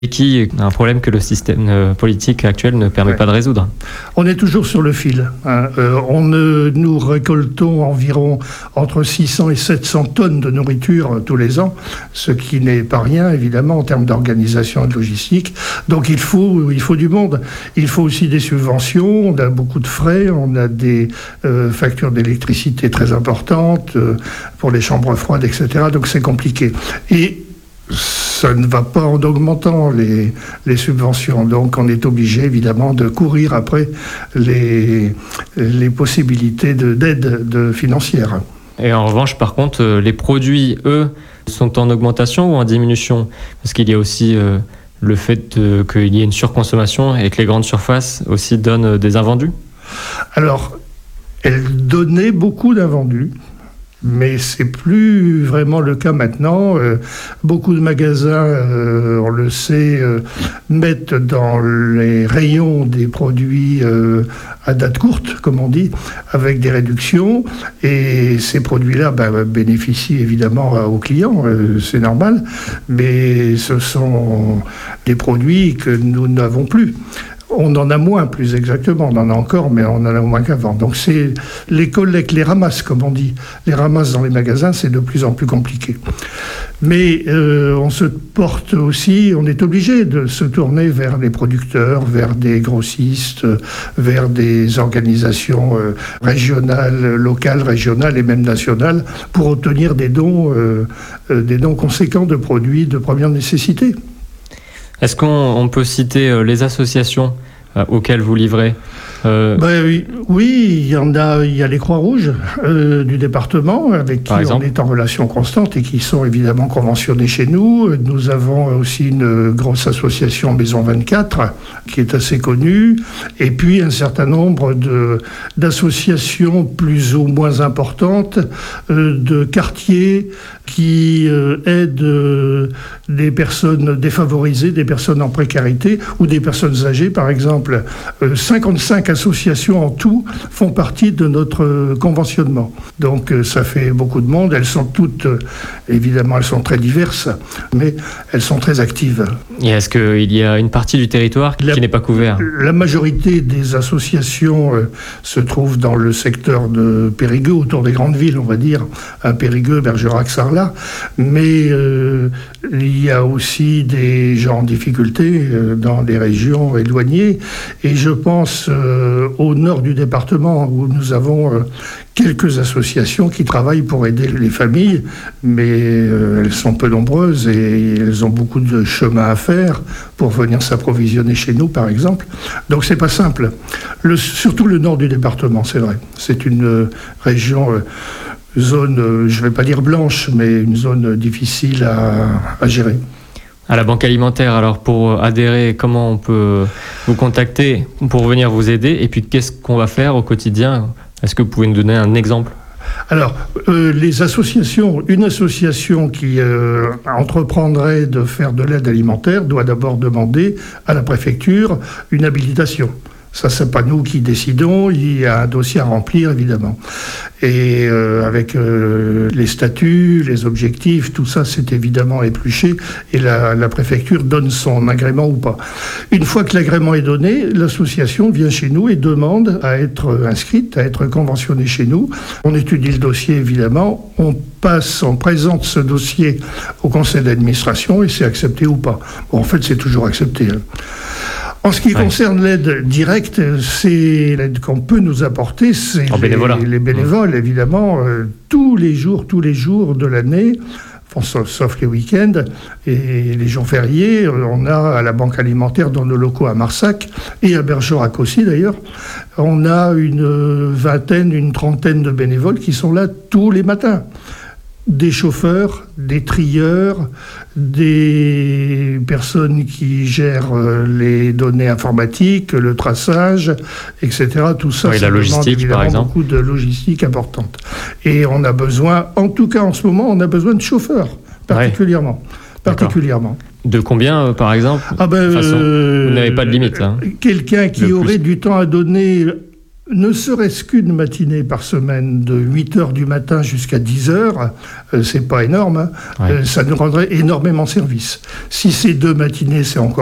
et qui est un problème que le système politique actuel ne permet pas de résoudre. On est toujours sur le fil. Nous récoltons environ entre 600 et 700 tonnes de nourriture tous les ans, ce qui n'est pas rien, évidemment, en termes d'organisation et de logistique. Donc il faut du monde. Il faut aussi des subventions, on a beaucoup de frais, on a des factures d'électricité très importantes pour les chambres froides, etc. Donc c'est compliqué. Et ça ne va pas en augmentant les subventions. Donc on est obligé évidemment de courir après les possibilités d'aide financière. Et en revanche, par contre, les produits, eux, sont en augmentation ou en diminution? Parce qu'il y a aussi le fait qu'il y ait une surconsommation et que les grandes surfaces aussi donnent des invendus. Alors, elles donnaient beaucoup d'invendus. Mais c'est plus vraiment le cas maintenant. Beaucoup de magasins, on le sait, mettent dans les rayons des produits à date courte, comme on dit, avec des réductions. Et ces produits-là bénéficient évidemment aux clients, c'est normal. Mais ce sont des produits que nous n'avons plus. On en a moins, plus exactement. On en a encore, mais on en a moins qu'avant. Donc c'est les collectes, les ramasses, comme on dit. Les ramasses dans les magasins, c'est de plus en plus compliqué. Mais on se porte aussi, on est obligé de se tourner vers les producteurs, vers des grossistes, vers des organisations régionales, locales, régionales et même nationales pour obtenir des dons conséquents de produits de première nécessité. Est-ce qu'on peut citer les associations auxquelles vous livrez Oui, il y en a. Il y a les Croix-Rouges du département avec qui on est en relation constante et qui sont évidemment conventionnés chez nous. Nous avons aussi une grosse association Maison 24 qui est assez connue, et puis un certain nombre d'associations plus ou moins importantes de quartiers qui aident des personnes défavorisées, des personnes en précarité ou des personnes âgées, par exemple. 55 associations en tout font partie de notre conventionnement. Donc ça fait beaucoup de monde. Elles sont toutes, évidemment, elles sont très diverses, mais elles sont très actives. Et est-ce qu'il y a une partie du territoire qui n'est pas couvert? La majorité des associations se trouvent dans le secteur de Périgueux, autour des grandes villes, on va dire, à Périgueux, Bergerac, Sarlat. Mais il y a aussi des gens en difficulté dans des régions éloignées. Et je pense au nord du département où nous avons quelques associations qui travaillent pour aider les familles, mais elles sont peu nombreuses et elles ont beaucoup de chemin à faire pour venir s'approvisionner chez nous, par exemple. Donc c'est pas simple. Surtout le nord du département, c'est vrai. C'est une région... zone, je ne vais pas dire blanche, mais une zone difficile à gérer. À la Banque Alimentaire, alors pour adhérer, comment on peut vous contacter pour venir vous aider? Et puis qu'est-ce qu'on va faire au quotidien? Est-ce que vous pouvez nous donner un exemple? Alors, les associations, une association qui entreprendrait de faire de l'aide alimentaire doit d'abord demander à la préfecture une habilitation. Ça, c'est pas nous qui décidons, il y a un dossier à remplir, évidemment. Et avec les statuts, les objectifs, tout ça, c'est évidemment épluché, et la préfecture donne son agrément ou pas. Une fois que l'agrément est donné, l'association vient chez nous et demande à être inscrite, à être conventionnée chez nous. On étudie le dossier, évidemment, on présente ce dossier au conseil d'administration, et c'est accepté ou pas. Bon, en fait, c'est toujours accepté, hein. En ce qui concerne l'aide directe, c'est l'aide qu'on peut nous apporter, c'est les bénévoles, évidemment, tous les jours de l'année, sauf les week-ends et les jours fériés. On a à la Banque Alimentaire, dans nos locaux à Marsac et à Bergerac aussi d'ailleurs, on a une trentaine de bénévoles qui sont là tous les matins. Des chauffeurs, des trieurs, des personnes qui gèrent les données informatiques, le traçage, etc. Tout ça, la logistique, par exemple. Beaucoup de logistique importante. Et on a besoin, en tout cas en ce moment, on a besoin de chauffeurs, particulièrement. De combien, par exemple? Vous n'avez pas de limite, hein. Quelqu'un qui aurait du temps à donner Ne serait-ce qu'une matinée par semaine, de 8h du matin jusqu'à 10h, c'est pas énorme, hein. Ça nous rendrait énormément service. Si c'est 2 matinées, c'est encore